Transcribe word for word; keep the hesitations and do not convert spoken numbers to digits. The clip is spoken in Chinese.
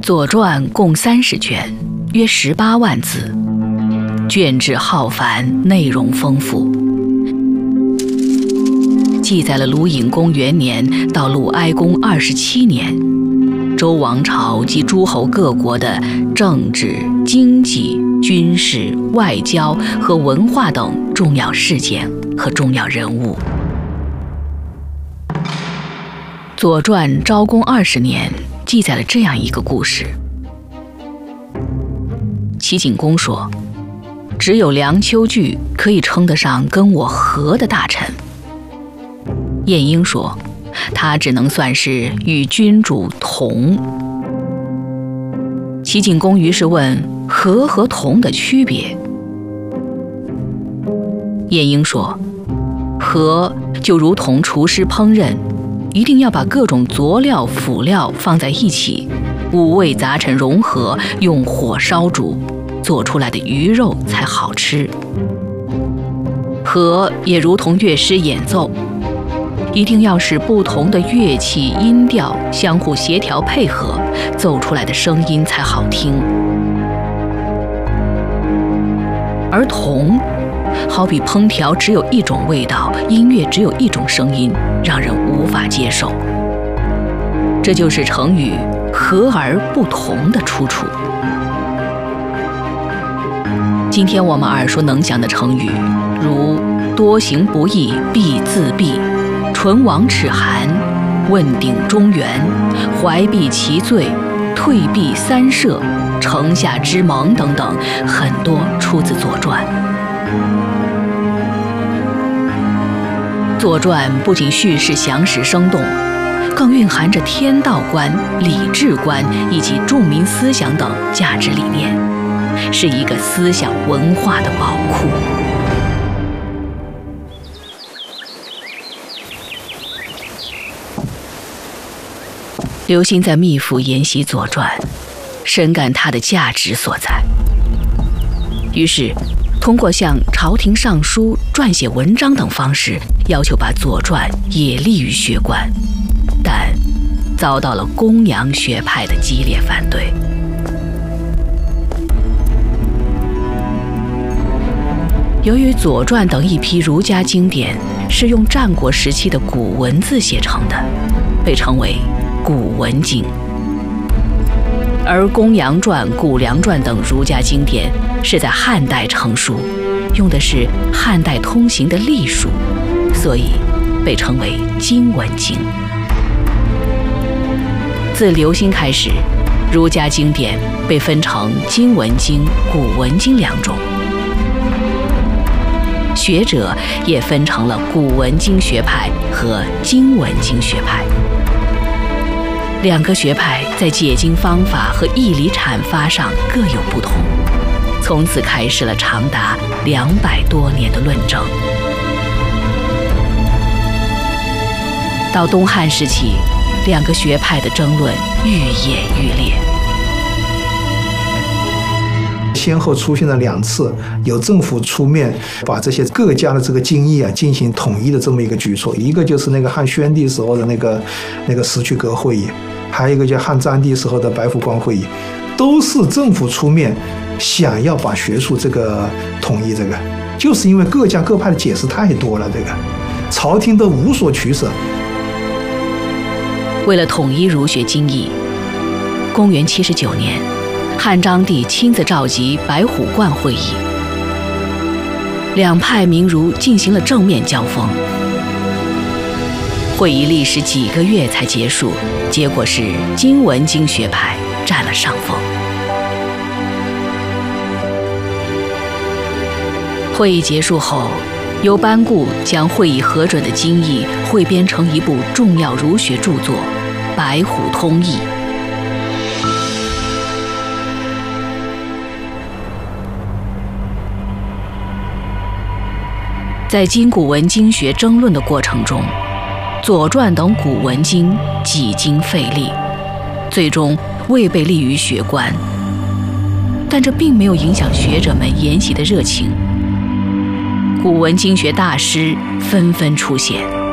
左传》共三十卷，约十八万字，卷帙浩繁，内容丰富，记载了鲁隐公元年到鲁哀公二十七年，周王朝及诸侯各国的政治、经济、军事、外交和文化等重要事件和重要人物。《左传》昭公二十年记载了这样一个故事。齐景公说，只有梁丘据可以称得上跟我和的大臣。晏婴说，他只能算是与君主同。齐景公于是问和和同的区别。晏婴说，和就如同厨师烹饪，一定要把各种佐料辅料放在一起，五味杂陈融合，用火烧煮，做出来的鱼肉才好吃。和也如同乐师演奏，一定要使不同的乐器音调相互协调配合，奏出来的声音才好听。而同好比烹调只有一种味道，音乐只有一种声音，让人无法接受。这就是成语和而不同的出处。今天我们耳熟能详的成语，如多行不义必自毙、唇亡齿寒、问鼎中原、怀璧其罪、退避三舍、城下之盟等等，很多出自《左传》。《左传》不仅叙事详实生动，更蕴含着天道观、礼智观以及著名思想等价值理念，是一个思想文化的宝库。刘歆在秘府研习《左传》，深感它的价值所在，于是通过向朝廷上书、撰写文章等方式，要求把《左传》也立于学官，但遭到了公羊学派的激烈反对。由于《左传》等一批儒家经典是用战国时期的古文字写成的，被称为古文经，而《公羊传》《谷梁传》等儒家经典是在汉代成书，用的是汉代通行的隶书，所以被称为经文经。自刘歆开始，儒家经典被分成经文经、古文经两种，学者也分成了古文经学派和经文经学派。两个学派在解经方法和义理阐发上各有不同，从此开始了长达两百多年的论争。到东汉时期，两个学派的争论愈演愈烈。 先后出现了两次有政府出面把这些各家的这个经义啊进行统一的这么一个举措，一个就是那个汉宣帝时候的那个那个石渠阁会议，还有一个叫汉章帝时候的白虎关会议，都是政府出面想要把学术这个统一，这个就是因为各家各派的解释太多了，这个朝廷都无所取舍。 为了统一儒学经义，公元七十九年，汉章帝亲自召集白虎观会议，两派名儒进行了正面交锋。会议历时几个月才结束，结果是经文经学派占了上风。会议结束后，由班固将会议核准的经义汇编成一部重要儒学著作《白虎通义》。在经古文经学争论的过程中，《左传》等古文经几经费力，最终未被立于学官，但这并没有影响学者们研习的热情。古文经学大师纷纷出现，